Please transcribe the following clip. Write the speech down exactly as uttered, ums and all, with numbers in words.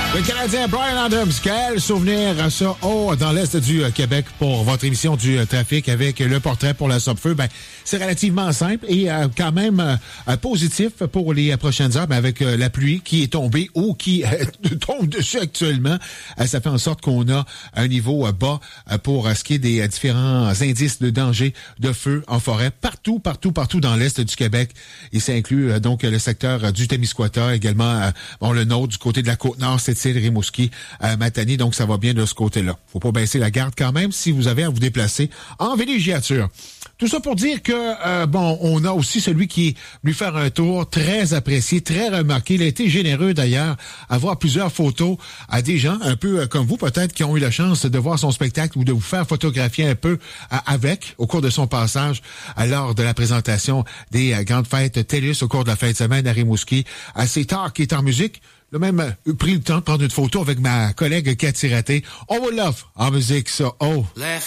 Le Canadien Brian Adams, quel souvenir ça, oh, dans l'Est du euh, Québec pour votre émission du euh, trafic avec le portrait pour la Sopfeu. Ben, c'est relativement simple et euh, quand même euh, positif pour les euh, prochaines heures. Ben, avec euh, la pluie qui est tombée ou qui euh, tombe dessus actuellement, euh, ça fait en sorte qu'on a un niveau euh, bas euh, pour euh, ce qui est des euh, différents indices de danger de feu en forêt partout, partout, partout dans l'Est du Québec. Et ça inclut euh, donc le secteur euh, du Témiscouata, également euh, bon, le nôtre du côté de la Côte-Nord, c'est Rimouski, euh, Matane, donc ça va bien de ce côté-là. Faut pas baisser la garde quand même si vous avez à vous déplacer en villégiature. Tout ça pour dire que, euh, bon, on a aussi celui qui est venu faire un tour très apprécié, très remarqué. Il a été généreux d'ailleurs à voir plusieurs photos à des gens, un peu comme vous peut-être, qui ont eu la chance de voir son spectacle ou de vous faire photographier un peu euh, avec au cours de son passage euh, lors de la présentation des euh, grandes fêtes TELUS au cours de la fin de semaine à Rimouski. C'est tard qui est en musique. J'ai même euh, pris le temps de prendre une photo avec ma collègue Cathy Raté. On vous l'offre en musique, ça. Oh!